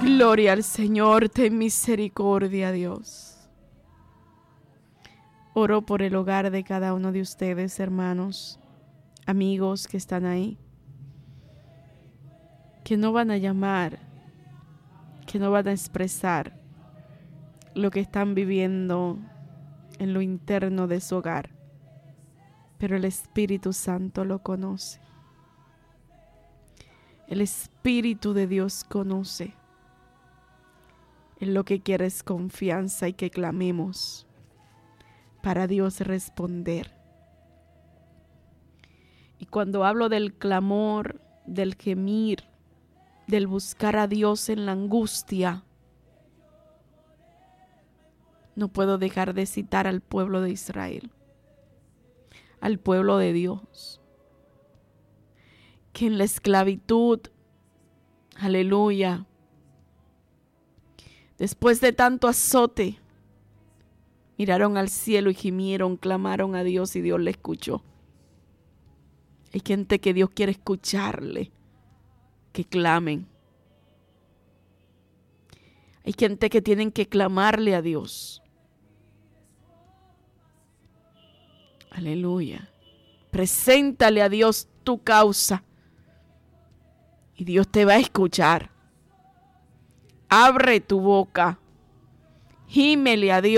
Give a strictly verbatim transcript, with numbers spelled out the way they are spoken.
Gloria al Señor, ten misericordia, Dios. Oro por el hogar de cada uno de ustedes, hermanos, amigos que están ahí, que no van a llamar, que no van a expresar lo que están viviendo en lo interno de su hogar, pero el Espíritu Santo lo conoce. El Espíritu de Dios conoce. Él lo que quiere es confianza y que clamemos para Dios responder. Y cuando hablo del clamor, del gemir, del buscar a Dios en la angustia, no puedo dejar de citar al pueblo de Israel, al pueblo de Dios, que en la esclavitud, aleluya, después de tanto azote, miraron al cielo y gimieron, clamaron a Dios y Dios le escuchó. Hay gente que Dios quiere escucharle, que clamen. Hay gente que tienen que clamarle a Dios. Aleluya. Preséntale a Dios tu causa y Dios te va a escuchar. Abre tu boca, gímele a Dios.